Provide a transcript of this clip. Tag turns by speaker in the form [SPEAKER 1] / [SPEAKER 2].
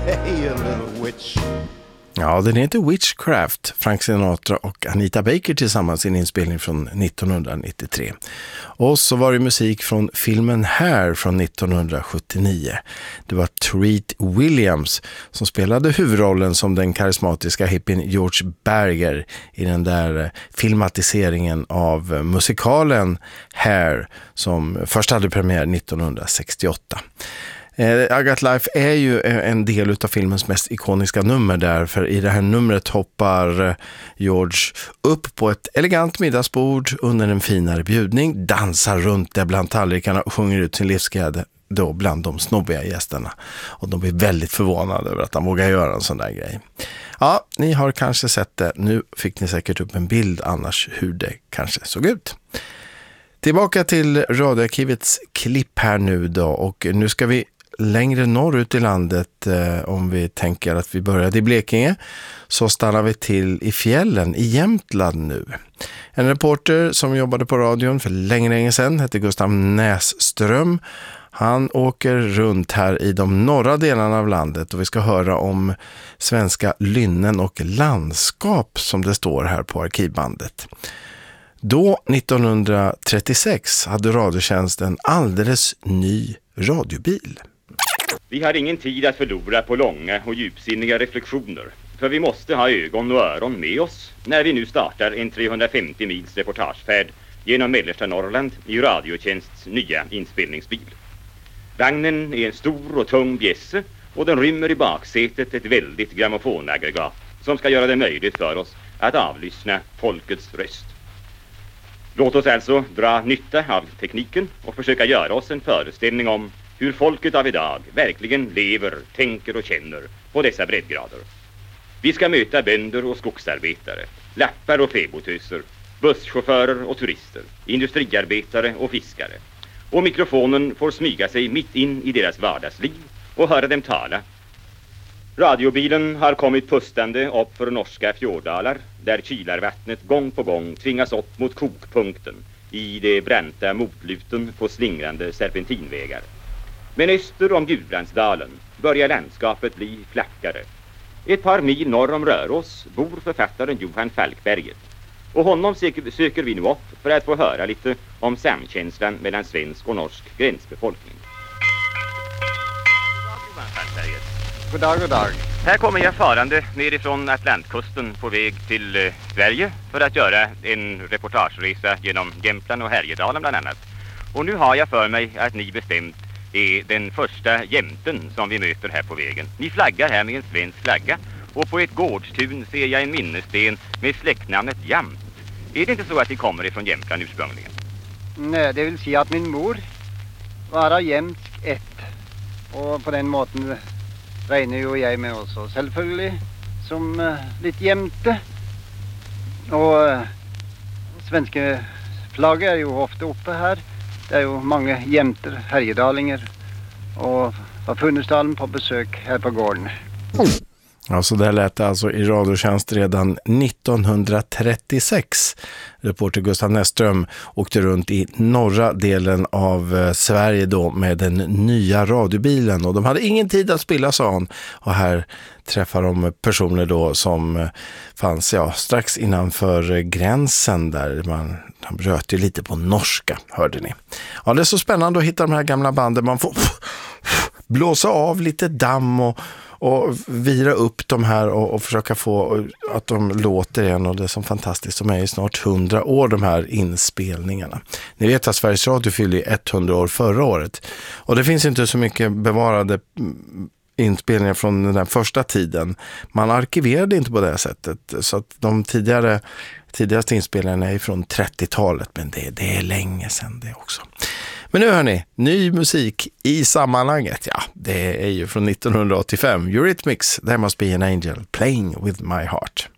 [SPEAKER 1] Hey, a little witch.
[SPEAKER 2] Ja, den heter Witchcraft, Frank Sinatra och Anita Baker tillsammans i en inspelning från 1993. Och så var det musik från filmen Hair från 1979. Det var Treat Williams som spelade huvudrollen som den karismatiska hippien George Berger i den där filmatiseringen av musikalen Hair som först hade premiär 1968. I Got Life är ju en del av filmens mest ikoniska nummer där, för i det här numret hoppar George upp på ett elegant middagsbord under en finare bjudning, dansar runt där bland tallrikarna och sjunger ut sin livsglädje då bland de snobbiga gästerna. Och de blir väldigt förvånade över att han vågar göra en sån där grej. Ja, ni har kanske sett det. Nu fick ni säkert upp en bild annars hur det kanske såg ut. Tillbaka till radioarkivets klipp här nu då, och nu ska vi längre norrut i landet. Om vi tänker att vi började i Blekinge så stannar vi till i fjällen i Jämtland nu. En reporter som jobbade på radion för länge sedan heter Gustav Näsström. Han åker runt här i de norra delarna av landet och vi ska höra om svenska lynnen och landskap som det står här på arkivbandet. Då 1936 hade Radiotjänst en alldeles ny radiobil.
[SPEAKER 3] Vi har ingen tid att förlora på långa och djupsinniga reflektioner, för vi måste ha ögon och öron med oss när vi nu startar en 350 mils reportagefärd genom mellersta Norrland i Radiotjänsts nya inspelningsbil. Vagnen är en stor och tung bjässe och den rymmer i baksätet ett väldigt grammofonaggregat som ska göra det möjligt för oss att avlyssna folkets röst. Låt oss alltså dra nytta av tekniken och försöka göra oss en föreställning om hur folket av idag verkligen lever, tänker och känner på dessa breddgrader. Vi ska möta bönder och skogsarbetare, lappar och fäbotöser, busschaufförer och turister, industriarbetare och fiskare. Och mikrofonen får smyga sig mitt in i deras vardagsliv och höra dem tala. Radiobilen har kommit pustande upp för norska fjorddalar där kylarvattnet gång på gång tvingas upp mot kokpunkten i de branta motluten på slingrande serpentinvägar. Men öster om Gudbrandsdalen börjar landskapet bli flackare. Ett par mil norr om Rörås bor författaren Johan Falkberget. Och honom söker vi nu upp för att få höra lite om samkänslan mellan svensk och norsk gränsbefolkning. Johan Falkberget.
[SPEAKER 4] God dag, god dag.
[SPEAKER 3] Här kommer jag farande nerifrån Atlantkusten på väg till Sverige för att göra en reportageresa genom Jämtland och Härjedalen bland annat. Och nu har jag för mig att ni bestämt är den första jämten som vi möter här på vägen. Ni flaggar här med en svensk flagga och på ett gårdstun ser jag en minnessten med släktnamnet Jamt. Är det inte så att ni kommer ifrån Jämtland ursprungligen?
[SPEAKER 4] Nej, det vill säga att min mor var jämtsk ett. Och på den måten regner ju jag med också selvfølgelig som lite jämte. Och svenska flagga är ju ofta uppe här. Det är ju många jämter, härjedalingar och var Funnesdalen på besök här på gården.
[SPEAKER 2] Ja, så där lät det alltså i Radiotjänst redan 1936. Reporter Gustav Näsström åkte runt i norra delen av Sverige då med den nya radiobilen. Och de hade ingen tid att spilla, sa han. Och här träffar de personer då som fanns strax innanför gränsen där de bröt ju lite på norska, hörde ni. Ja, det är så spännande att hitta de här gamla banden. Man får blåsa av lite damm och vira upp de här och försöka få att de låter igen, och det är så fantastiskt. De är ju snart 100 år, de här inspelningarna. Ni vet att Sveriges Radio fyllde 100 år förra året, och det finns inte så mycket bevarade inspelningar från den där första tiden. Man arkiverade inte på det sättet, så att de tidigaste inspelningarna är från 30-talet, men det är länge sedan det också. Men nu hörni, ny musik i sammanhanget. Ja, det är ju från 1985. Eurythmics, There Must Be an Angel, Playing With My Heart.